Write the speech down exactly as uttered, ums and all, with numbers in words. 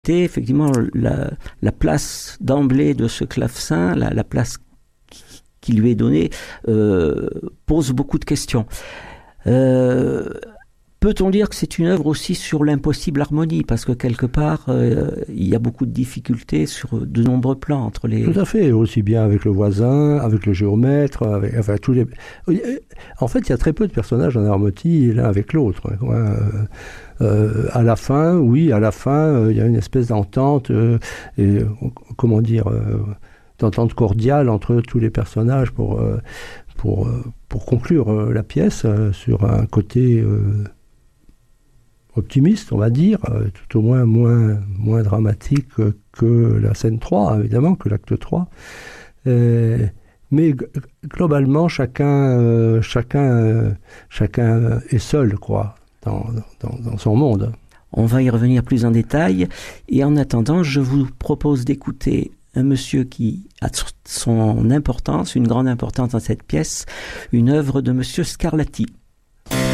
Effectivement, la, la place d'emblée de ce clavecin, la, la place qui, qui lui est donnée, euh, pose beaucoup de questions. Euh, peut-on dire que c'est une œuvre aussi sur l'impossible harmonie, parce que quelque part, euh, il y a beaucoup de difficultés sur de nombreux plans entre les... Tout à fait, aussi bien avec le voisin, avec le géomètre, avec, enfin tous les... En fait, il y a très peu de personnages en harmonie l'un avec l'autre. Hein. Euh, à la fin, oui, à la fin, euh, il y a une espèce d'entente, euh, et, comment dire, euh, d'entente cordiale entre tous les personnages pour, euh, pour, euh, pour conclure euh, la pièce euh, sur un côté euh, optimiste, on va dire, euh, tout au moins moins, moins dramatique que la scène trois, évidemment, que l'acte trois. Euh, mais g- globalement, chacun, euh, chacun, euh, chacun est seul, quoi. Dans, dans, dans son monde. On va y revenir plus en détail. Et en attendant, je vous propose d'écouter un monsieur qui a son importance, une grande importance dans cette pièce, une œuvre de monsieur Scarlatti.